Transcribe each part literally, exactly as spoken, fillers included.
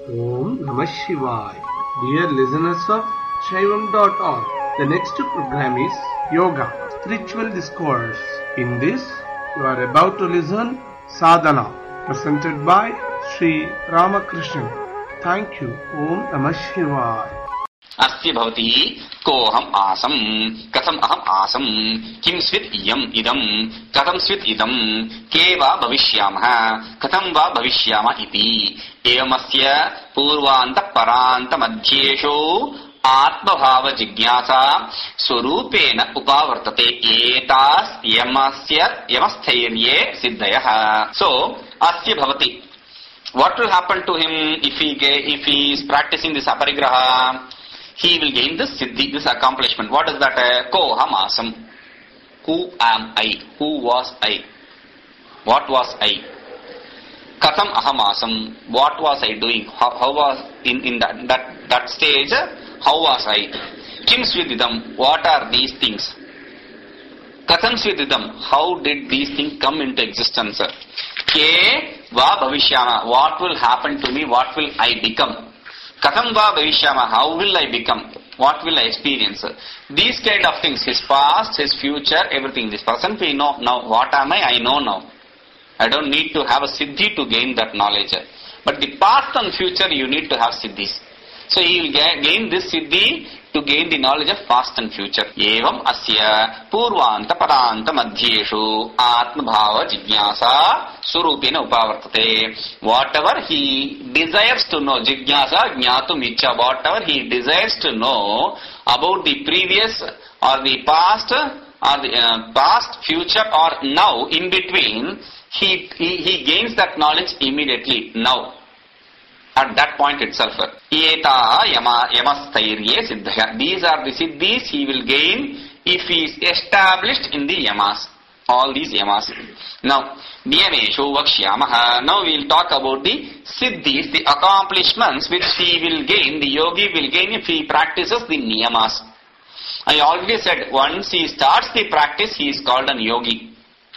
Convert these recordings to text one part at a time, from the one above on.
Om Namah Shivaya. Dear listeners of Shaivam dot org, the next program is Yoga, Spiritual Discourse. In this, you are about to listen Sadhana, presented by Sri Ramakrishnan. Thank you. Om Namah Shivaya. अस्ति भवति कोऽहम् आसम् कथम् अहम् आसम् किं स्वित् इयम् इदम् कथं स्वित् इदम् के वा भविष्यामः कथं वा भविष्यामः इति एवमस्य पूर्वान्तपरान्तमध्येषु आत्मभाव जिज्ञासा स्वरूपेण उपावर्तते एतास् यमस्य यमस्थैर्ये सिद्धयः. So अस्ति भवति, what will happen to him if he if he is practicing this aparigraha? He will gain this siddhi, this accomplishment. What is that? Ko ham asam. Who am I? Who was I? What was I? Katham aham asam. What was I doing? How, how was in, in that, that that stage? How was I? Kim svididam. What are these things? Katham svididam. How did these things come into existence? Ke va bhavishyama. What will happen to me? What will I become? Katham va bhavishyama, how will I become? What will I experience? These kind of things, his past, his future, everything. This person we know now. What am I? I know now. I don't need to have a siddhi to gain that knowledge. But the past and future, you need to have siddhis. So he will gain this siddhi to gain the knowledge of past and future. Evam asya purvanta paranta madhyeshu atma bhava jigyasa surupena upavartate. Whatever he desires to know, jigyasa jnatum ichcha, whatever he desires to know about the previous or the past or the uh, past, future or now, in between, he, he, he gains that knowledge immediately now. At that point itself. Eta yama yamasthirye siddhaya. These are the siddhis he will gain if he is established in the yamas. All these yamas. Now, niyameshu vakshyamaha. Now we will talk about the siddhis, the accomplishments which he will gain, the yogi will gain if he practices the niyamas. I already said, once he starts the practice, he is called an yogi.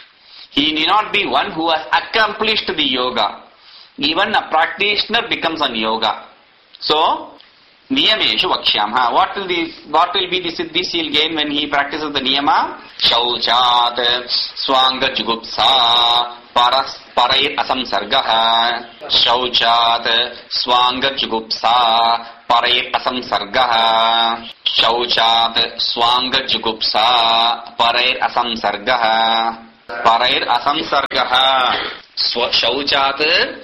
He need not be one who has accomplished the yoga. Even a practitioner becomes an yoga. So, niyameshu vakshyamha. What will the what will be the siddhis he will gain when he practices the niyama? Shauchat, swanga jugupsa, paras parair asamsargaha. Shauchat, swanga jugupsa, parair asamsargaha. Shauchat, swanga jugupsa, parair asamsargaha. Parair asamsargaha. Shauchat,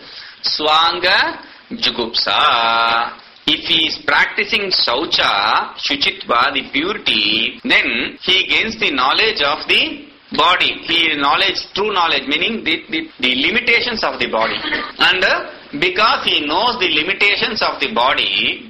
swanga jugupsa. If he is practicing saucha, shuchitva, the purity, then he gains the knowledge of the body. He knowledge, true knowledge, meaning the, the, the limitations of the body. And uh, because he knows the limitations of the body,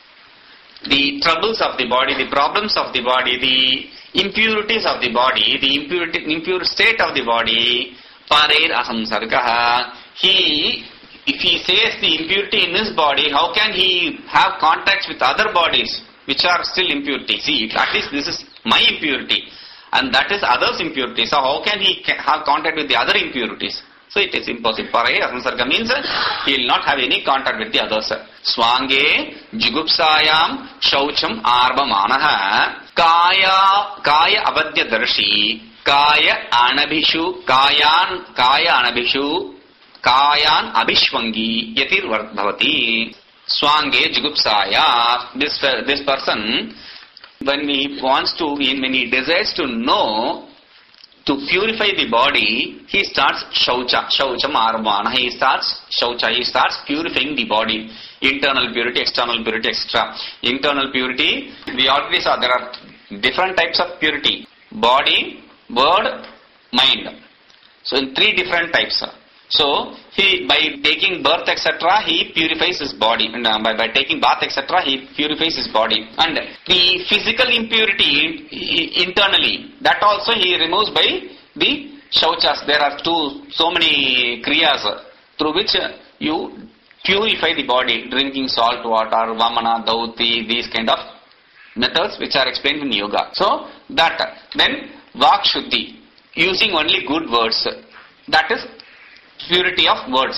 the troubles of the body, the problems of the body, the impurities of the body, the impurity, impure state of the body, parair asamsargaha, he, if he says the impurity in his body, how can he have contacts with other bodies which are still impurity? See, at least this is my impurity and that is others' impurity. So how can he have contact with the other impurities? So it is impossible. Parair asamsarga means he will not have any contact with the others. Swange jigupsayam shaucham arbamanaha kaya kaya abadya darshi kaya anabhishu kayan kaya anabhishu Kayan abhishwangi yatir bhavati. Swange jigupsaya. This this person, when he wants to, when he desires to know, to purify the body, he starts shaucha, shaucham arvana. He starts shaucha, he starts purifying the body. Internal purity, external purity, et cetera. Internal purity, we already saw there are different types of purity. Body, word, mind. So in three different types. So, he, by taking birth, et cetera, he purifies his body. And uh, by, by taking bath, et cetera, he purifies his body. And the physical impurity he, internally, that also he removes by the shauchas. There are two, so many kriyas through which you purify the body. Drinking salt water, vamana, dauti, these kind of methods which are explained in yoga. So, that. Then, vak shuddhi, using only good words. That is purity of words.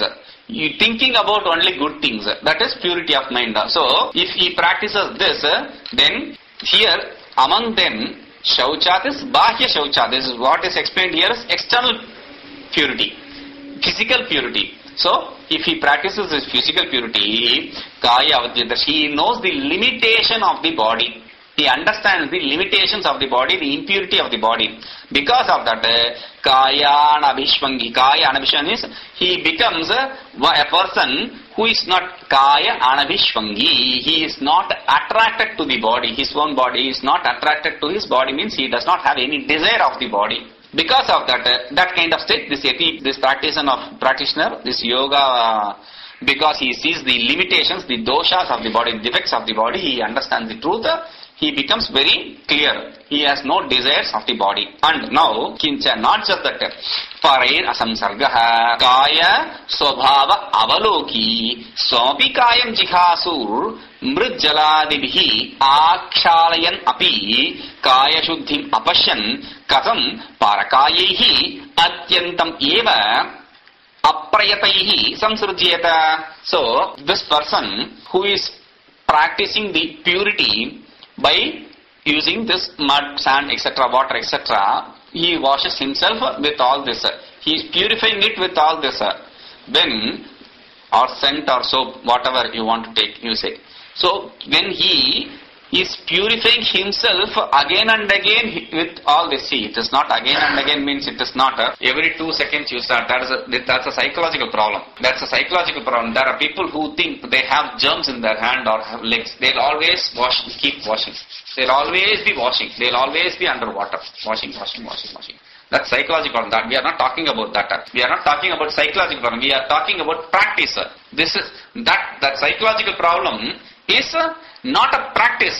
you thinking about only good things. That is purity of mind. So, if he practices this, then here among them, Shauchat is Bahya Shauchat. This is what is explained here as external purity, physical purity. So, if he practices this physical purity, Kaya Avadhyadashi, he knows the limitation of the body. He understands the limitations of the body, the impurity of the body. Because of that, Kaya Anabhishvangi. Kaya Anabhishvangi is, he becomes a, a person who is not Kaya Anabhishvangi. He is not attracted to the body. His own body is not attracted to his body, means he does not have any desire of the body. Because of that, uh, that kind of state, this yati, this practitioner of practitioner, this yoga, uh, because he sees the limitations, the doshas of the body, the defects of the body, he understands the truth. Uh, he becomes very clear. He has no desires of the body. And now, kincha, not just that, parair asamsargaha, kaya swabhava avaloki, sopi kayam jihasur, mrujjaladibhi, akshalayan api, kaya shuddhim apashyan, katham parakayehi, atyantam eva, aprayataihi samsrujyata. So, this person who is practicing the purity by using this mud, sand, et cetera, water, et cetera, he washes himself with all this. He is purifying it with all this. When, or scent or soap, whatever you want to take, you say. So, when he is purifying himself again and again with all this. See, it is not again and again means it is not uh, every two seconds you start. That is a, that's a psychological problem. That's a psychological problem. There are people who think they have germs in their hand or have legs. They'll always wash, keep washing. They'll always be washing. They'll always be underwater. Washing, washing, washing, washing. That's psychological problem. That we are not talking about that. We are not talking about psychological problem. We are talking about practice. This is that that psychological problem is not a practice.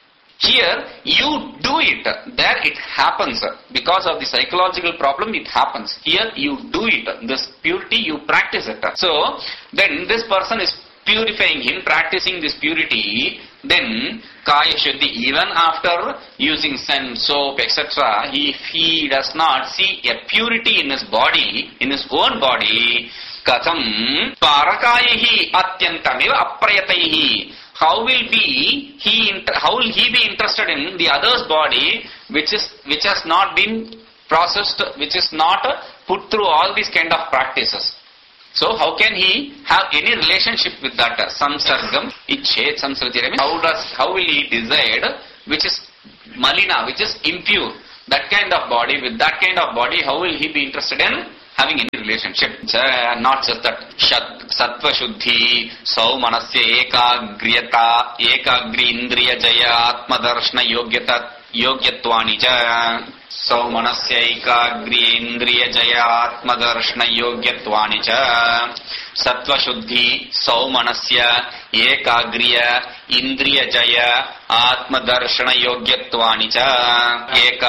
Here, you do it. There it happens. Because of the psychological problem, it happens. Here, you do it. This purity, you practice it. So, then this person is purifying him, practicing this purity. Then, Kaya Shuddhi, even after using sun, soap, et cetera, if he does not see a purity in his body, in his own body, Katham Parakayehi Atyantameva Aprayataihi. How will be he? How will he be interested in the other's body, which is which has not been processed, which is not put through all these kind of practices? So how can he have any relationship with that? Samsargam, ichet, samsarjira. How does how will he decide which is malina, which is impure? That kind of body, with that kind of body, how will he be interested in having any relationship? Uh, not just that. Sattva Shuddhi, Saumanasya Ekagriyata, Ekagri Indriya Jaya, Atmadarshna Yogyata, Yogyatwani ja. Saumanasya Ekagri Indriya Jaya, Atmadarshna Yogyatwani ja. Sattva Shuddhi, Saumanasya Ekagriya Indriya Jaya, Atmadarshana Yogyatwani cha.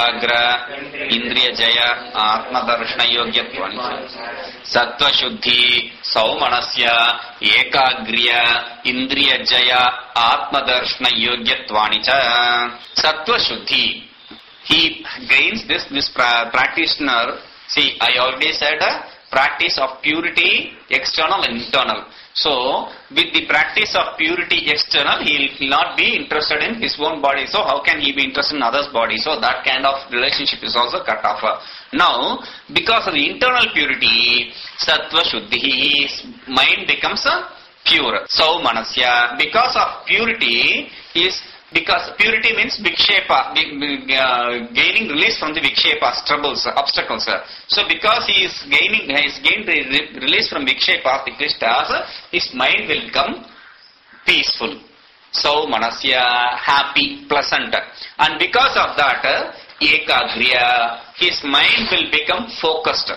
Ekagra Indriya Jaya, Atmadarshana Yogyatwani cha. Sattva Shuddhi Saumanasya Ekagriya Indriya Jaya, Atmadarshana Yogyatwani cha. Sattva Shuddhi, he gains this, this pra- practitioner. See, I already said uh, practice of purity, external and internal. So, with the practice of purity external, he will not be interested in his own body. So, how can he be interested in others' body? So, that kind of relationship is also cut off. Now, because of the internal purity, Sattva Shuddhi, his mind becomes uh, pure. So, Manasya, because of purity, his Because purity means vikshepa, uh, gaining release from the vikshepas, troubles, obstacles. So because he is gaining, he is gained re- release from vikshepas, the klishtas, his mind will become peaceful. So manasya, happy, pleasant. And because of that, ekagriya, his mind will become focused.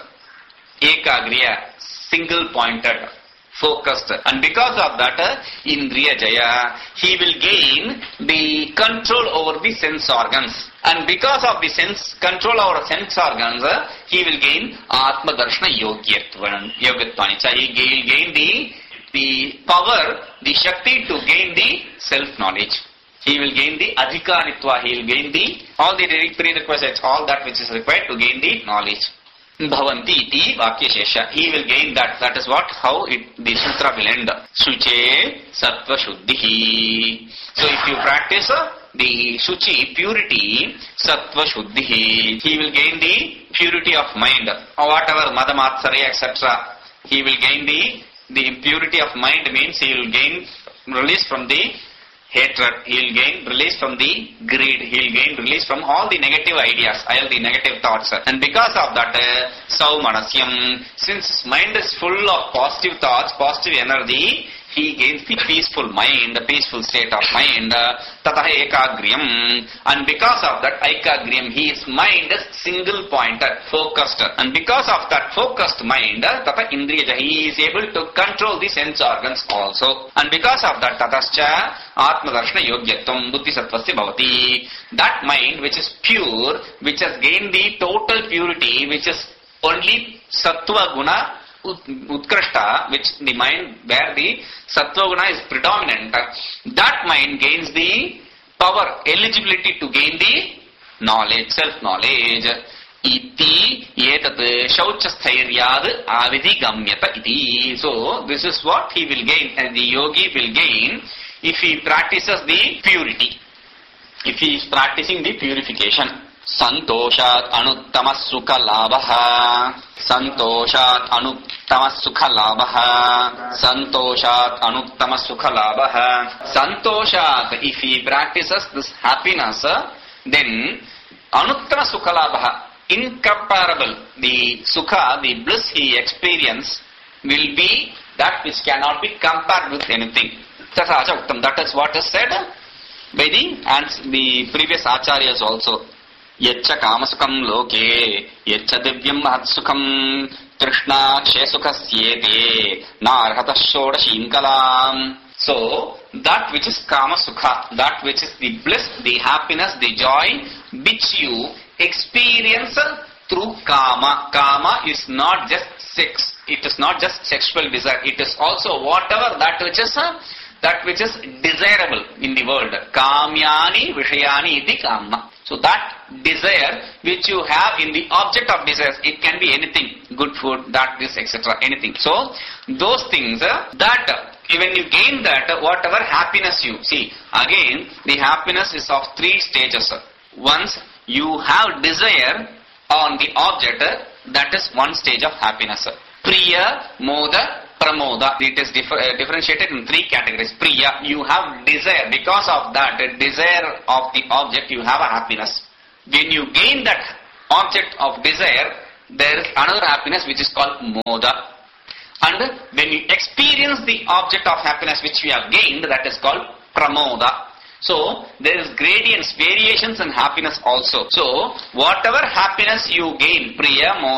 Ekagriya, single pointed. Focused, and because of that, uh, Indriya Jaya, he will gain the control over the sense organs, and because of the sense control over sense organs, uh, he will gain Atma Darshana Yogyatvan, Yogyatwani. He will gain the the power, the Shakti to gain the self knowledge. He will gain the Adhikaritva. He will gain the all the prerequisites, all that which is required to gain the knowledge. bhavanti iti vakyashesha. He will gain that. That is what, how it, the sutra will end. Shuche sattva shuddhihi. So if you practice uh, the Shuchi, purity, Sattva Shuddhi, he will gain the purity of mind. Or whatever, Madamatsarya, et cetera. He will gain the, the purity of mind means he will gain release from the hatred. He will gain release from the greed. He will gain release from all the negative ideas, all the negative thoughts. And because of that, uh, Saumanasyam, since mind is full of positive thoughts, positive energy, he gains the peaceful mind, the peaceful state of mind, tataha ekagriyam. And because of that ekagriyam, his mind is single pointed, focused. And because of that focused mind, tata indriyaja, he is able to control the sense organs also. And because of that, tatascha atmadarshana yogyatvam buddhi sattvasya bhavati. That mind which is pure, which has gained the total purity, which is only sattva guna Utkrashta, which the mind where the Sattva Guna is predominant, that mind gains the power, eligibility to gain the knowledge, self-knowledge. Iti etat shauchasthairiyad avidi gamyata iti. So this is what he will gain, and the yogi will gain if he practices the purity, if he is practicing the purification. Santoshat anuttama sukha labha. Santoshat anuttama sukha labha. Santoshat anuttama sukha labha. Santoshat, if he practices this happiness, then anuttama sukha labha, incomparable, the sukha, the bliss he experience will be that which cannot be compared with anything. That is what is said by the, and the previous acharyas also. Yaccha kamasukam loke, yaccha divyam mahatsukam, trishna kshesukasyete, narhata shodashimkalam. So, that which is kama sukha, that which is the bliss, the happiness, the joy, which you experience through kama. Kama is not just sex, it is not just sexual desire, it is also whatever that which is that which is desirable in the world. Kamyani vishayani iti kama. So that desire which you have in the object of desires, it can be anything, good food, that, this, et cetera, anything. So those things, uh, that uh, when you gain that, uh, whatever happiness you see, again the happiness is of three stages. Once you have desire on the object, uh, that is one stage of happiness. Priya, moda, pramoda. It is differ, uh, differentiated in three categories. Priya, you have desire. Because of that uh, desire of the object, you have a happiness. When you gain that object of desire, there is another happiness which is called moda. And when you experience the object of happiness which we have gained, that is called pramoda. So, there is gradients, variations in happiness also. So, whatever happiness you gain, priya, moda,